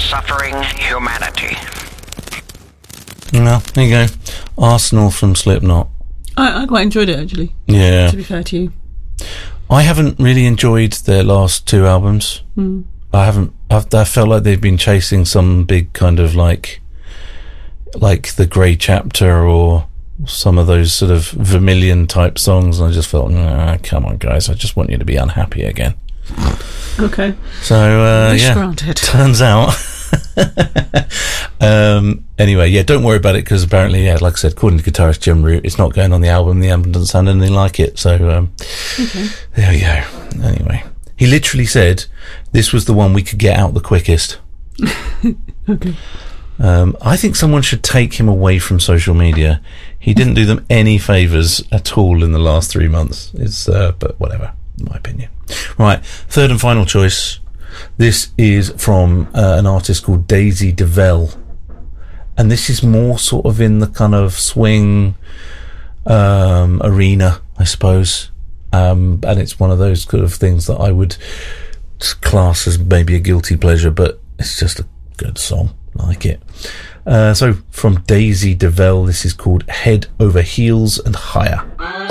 suffering humanity. Well, there you go. Arsenal from Slipknot. I quite enjoyed it, actually. Yeah. To be fair to you. I haven't really enjoyed their last two albums. I felt like they've been chasing some big kind of like the Grey Chapter or some of those sort of Vermilion type songs, and I just felt, come on guys, I just want you to be unhappy again. Okay. So Wish granted. Turns out anyway, don't worry about it, because apparently, like I said, according to guitarist Jim Root, it's not going on the album. The album doesn't sound anything like it. So okay. There we go. Anyway, he literally said this was the one we could get out the quickest. Okay. I think someone should take him away from social media. He didn't do them any favours at all in the last 3 months. But whatever, in my opinion. Right, third and final choice. This is from an artist called Daisy DeVell, and this is more sort of in the kind of swing arena, I suppose. And it's one of those kind of things that I would class as maybe a guilty pleasure, but it's just a good song. I like it. So from Daisy DeVell, this is called Head Over Heels and Higher.